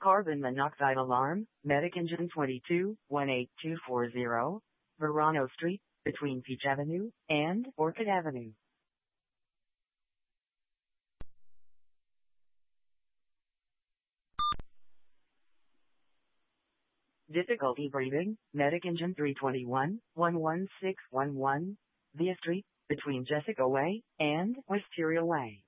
Carbon monoxide alarm, Medic Engine 22, 18240, Verano Street, between Peach Avenue and Orchid Avenue. Difficulty breathing, Medic Engine 321, 11611, Via Street, between Jessica Way and Wisteria Way.